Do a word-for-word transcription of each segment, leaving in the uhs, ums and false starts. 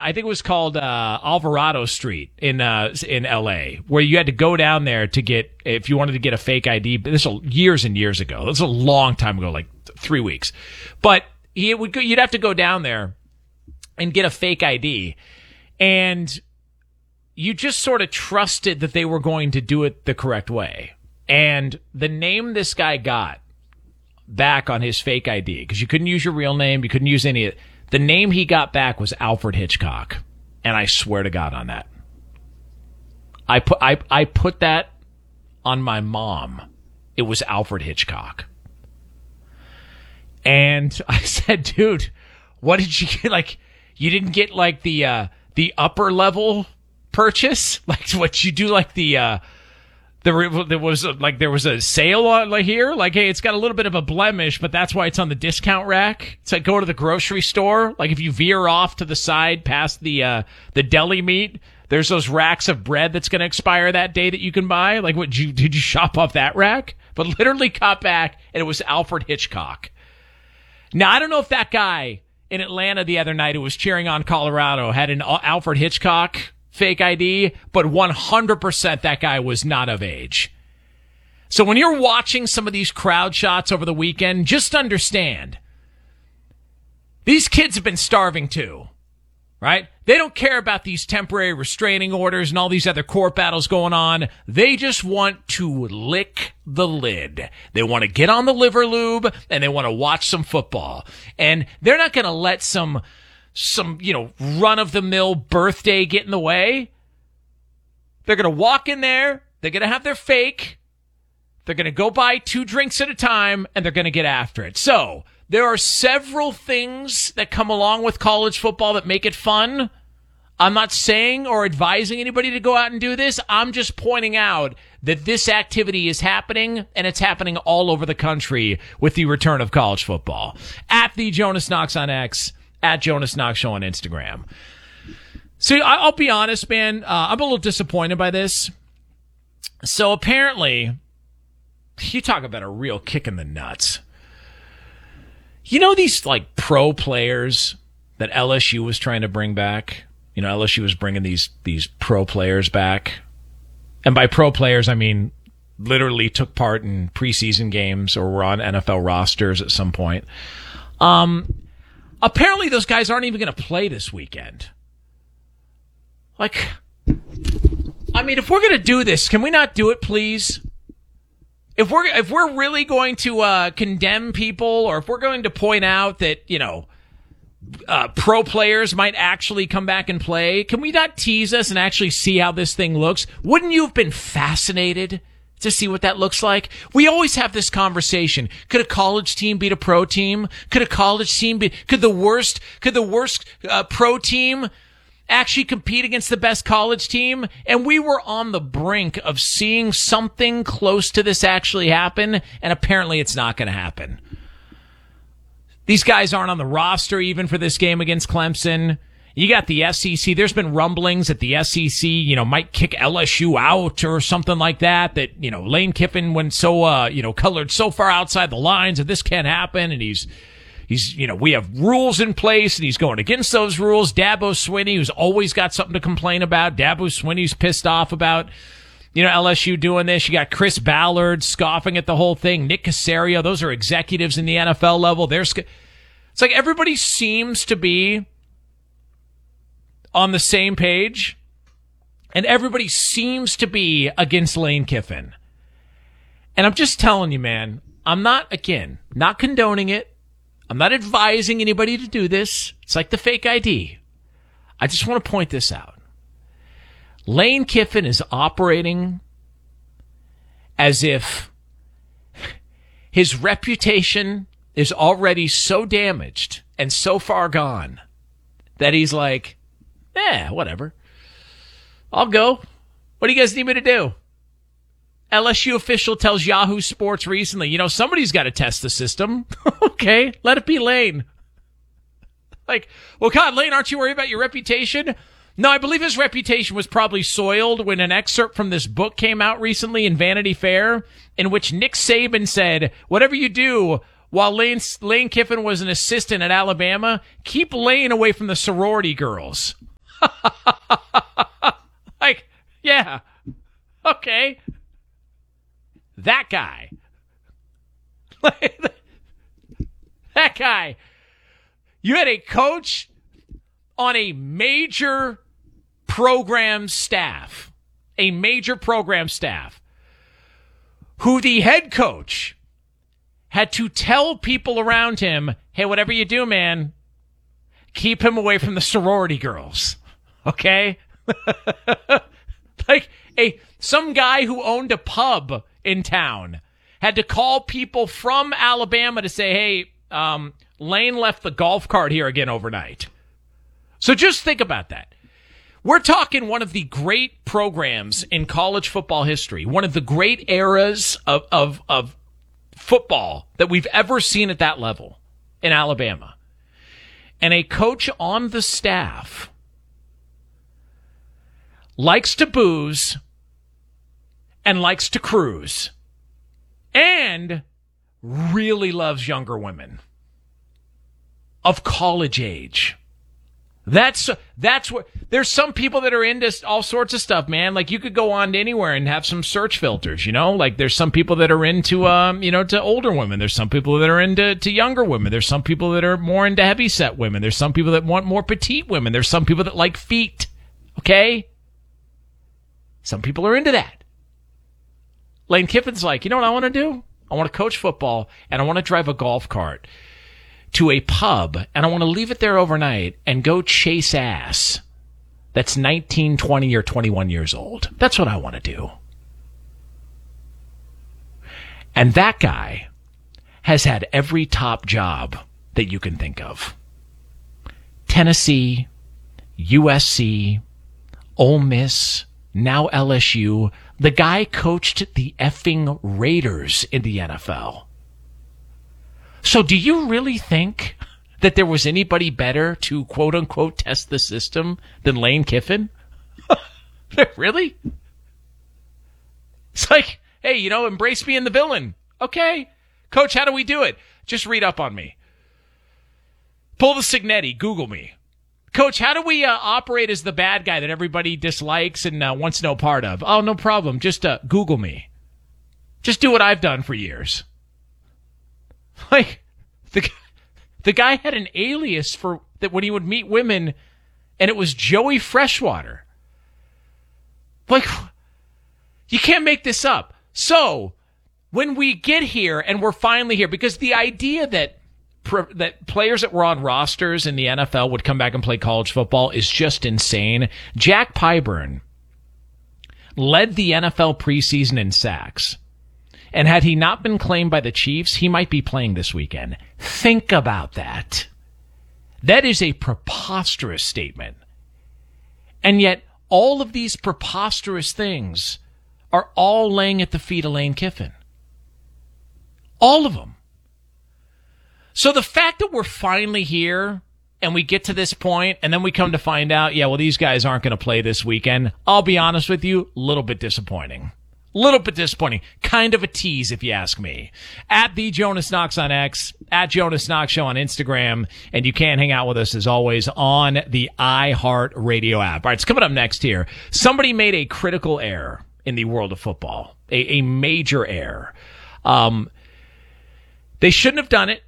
I think it was called uh, Alvarado Street in uh, in L A, where you had to go down there to get, if you wanted to get a fake I D. But this was years and years ago. This was a long time ago, like three weeks. But he would go, you'd have to go down there and get a fake I D. And you just sort of trusted that they were going to do it the correct way. And the name this guy got back on his fake I D, because you couldn't use your real name, you couldn't use any of it. The name he got back was Alfred Hitchcock. And I swear to God on that. I put I I put that on my mom. It was Alfred Hitchcock. And I said, dude, what did you get? Like, you didn't get like the uh, the upper level purchase? Like what you do, like the uh, the there was a, like there was a sale on like here, like, hey, it's got a little bit of a blemish, but that's why it's on the discount rack. It's like go to the grocery store, like if you veer off to the side past the uh, the deli meat, there's those racks of bread that's going to expire that day that you can buy. Like, what did you did you shop off that rack? But literally got back, and it was Alfred Hitchcock. Now I don't know if that guy in Atlanta the other night who was cheering on Colorado had an Alfred Hitchcock fake I D, but one hundred percent that guy was not of age. So when you're watching some of these crowd shots over the weekend, just understand, these kids have been starving too, right? They don't care about these temporary restraining orders and all these other court battles going on. They just want to lick the lid. They want to get on the liver lube and they want to watch some football. And they're not going to let some some, you know, run-of-the-mill birthday get in the way. They're going to walk in there. They're going to have their fake. They're going to go buy two drinks at a time, and they're going to get after it. So there are several things that come along with college football that make it fun. I'm not saying or advising anybody to go out and do this. I'm just pointing out that this activity is happening, and it's happening all over the country with the return of college football. At the Jonas Knox on X, at Jonas Knox Show on Instagram. See, I'll be honest, man. Uh, I'm a little disappointed by this. So apparently, you talk about a real kick in the nuts. You know these, like, pro players that L S U was trying to bring back? You know, L S U was bringing these these pro players back. And by pro players, I mean literally took part in preseason games or were on N F L rosters at some point. Um... Apparently, those guys aren't even going to play this weekend. Like, I mean, if we're going to do this, can we not do it, please? If we're if we're really going to uh, condemn people, or if we're going to point out that, you know, uh, pro players might actually come back and play, can we not tease us and actually see how this thing looks? Wouldn't you have been fascinated to see what that looks like? We always have this conversation. Could a college team beat a pro team? Could a college team be, could the worst, could the worst uh, pro team actually compete against the best college team? And we were on the brink of seeing something close to this actually happen, and apparently it's not going to happen. These guys aren't on the roster even for this game against Clemson. You got the S E C. There's been rumblings that the S E C, you know, might kick L S U out or something like that. That, you know, Lane Kiffin went so, uh, you know, colored so far outside the lines that this can't happen. And he's, he's, you know, we have rules in place and he's going against those rules. Dabo Swinney, who's always got something to complain about. Dabo Swinney's pissed off about, you know, L S U doing this. You got Chris Ballard scoffing at the whole thing. Nick Caserio. Those are executives in the N F L level. They're, sc- it's like everybody seems to be on the same page, and everybody seems to be against Lane Kiffin. And I'm just telling you, man, I'm not, again, not condoning it. I'm not advising anybody to do this. It's like the fake I D. I just want to point this out. Lane Kiffin is operating as if his reputation is already so damaged and so far gone that he's like, eh, whatever. I'll go. What do you guys need me to do? L S U official tells Yahoo Sports recently, you know, somebody's got to test the system. Okay, let it be Lane. Like, well, God, Lane, aren't you worried about your reputation? No, I believe his reputation was probably soiled when an excerpt from this book came out recently in Vanity Fair, in which Nick Saban said, whatever you do, while Lane, Lane Kiffin was an assistant at Alabama, keep Lane away from the sorority girls. Like, yeah. Okay. That guy. That guy. You had a coach on a major program staff, a major program staff, who the head coach had to tell people around him, hey, whatever you do, man, keep him away from the sorority girls. Okay? Like a some guy who owned a pub in town had to call people from Alabama to say, hey, um, Lane left the golf cart here again overnight. So just think about that. We're talking one of the great programs in college football history, one of the great eras of, of, of football that we've ever seen at that level in Alabama. And a coach on the staff likes to booze and likes to cruise and really loves younger women of college age. That's that's what there's some people that are into all sorts of stuff, man. Like you could go on to anywhere and have some search filters, you know? Like there's some people that are into um, you know, to older women. There's some people that are into to younger women. There's some people that are more into heavy set women. There's some people that want more petite women. There's some people that like feet. Okay? Some people are into that. Lane Kiffin's like, you know what I want to do? I want to coach football and I want to drive a golf cart to a pub, and I want to leave it there overnight and go chase ass that's nineteen, twenty, or twenty-one years old. That's what I want to do. And that guy has had every top job that you can think of. Tennessee, U S C, Ole Miss, now L S U. The guy coached the effing Raiders in the N F L. So do you really think that there was anybody better to quote-unquote test the system than Lane Kiffin? Really? It's like, hey, you know, embrace being the villain. Okay. Coach, how do we do it? Just read up on me. Pull the Signetti. Google me. Coach, how do we uh, operate as the bad guy that everybody dislikes and uh, wants no part of? Oh, no problem. Just uh, Google me. Just do what I've done for years. Like, the, the guy had an alias for that when he would meet women, and it was Joey Freshwater. Like, you can't make this up. So, when we get here, and we're finally here, because the idea that that players that were on rosters in the N F L would come back and play college football is just insane. Jack Pyburn led the N F L preseason in sacks. And had he not been claimed by the Chiefs, he might be playing this weekend. Think about that. That is a preposterous statement. And yet, all of these preposterous things are all laying at the feet of Lane Kiffin. All of them. So the fact that we're finally here and we get to this point and then we come to find out, yeah, well, these guys aren't going to play this weekend, I'll be honest with you, a little bit disappointing. Little bit disappointing. Kind of a tease, if you ask me. At the Jonas Knox on X, at Jonas Knox Show on Instagram, and you can hang out with us, as always, on the iHeartRadio app. All right, it's coming up next here. Somebody made a critical error in the world of football, a, a major error. Um, they shouldn't have done it.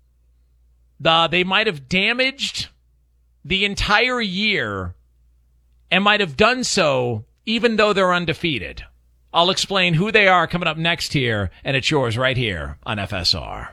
The, they might have damaged the entire year and might have done so even though they're undefeated. I'll explain who they are coming up next here, and it's yours right here on F S R.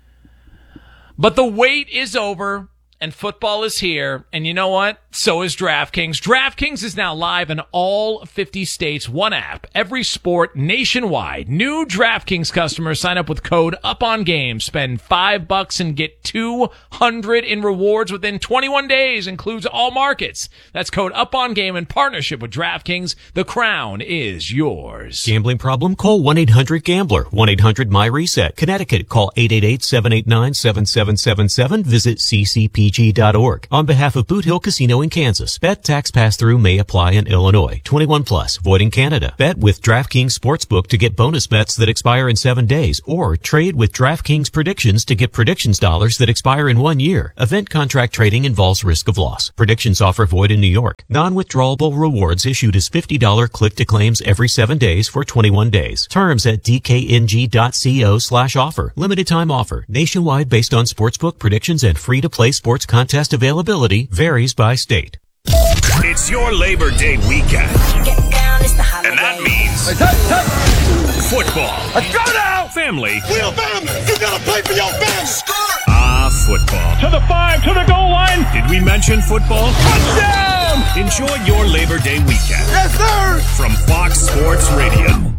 But the wait is over, and football is here, and you know what? So is DraftKings. DraftKings is now live in all fifty states. One app, every sport, nationwide. New DraftKings customers sign up with code UPONGAME. Spend five bucks and get two hundred in rewards within twenty-one days. Includes all markets. That's code UPONGAME in partnership with DraftKings. The crown is yours. Gambling problem? Call one eight hundred gambler. one eight hundred my reset. Connecticut, call eight eight eight, seven eight nine, seven seven seven seven. Visit c c p g dot org. On behalf of Boot Hill Casino Reno in Kansas. Bet tax pass-through may apply in Illinois. twenty-one plus, void in Canada. Bet with DraftKings Sportsbook to get bonus bets that expire in seven days, or trade with DraftKings Predictions to get predictions dollars that expire in one year. Event contract trading involves risk of loss. Predictions offer void in New York. Non-withdrawable rewards issued as fifty dollars click-to-claims every seven days for twenty-one days. Terms at dkng.co slash offer. Limited time offer. Nationwide based on sportsbook predictions and free-to-play sports contest availability. Varies by state. It's your Labor Day weekend. And that means football. Let's go now! Family. We're family. You gotta play for your family. Ah, football. To the five, to the goal line. Did we mention football? Touchdown! Enjoy your Labor Day weekend. Yes, sir! From Fox Sports Radio.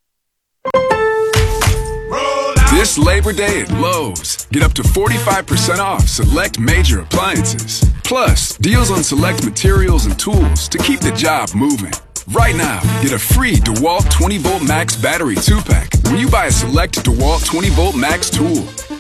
This Labor Day at Lowe's, get up to forty-five percent off select major appliances. Plus, deals on select materials and tools to keep the job moving. Right now, get a free DeWalt twenty volt Max battery two pack when you buy a select DeWalt twenty volt Max tool.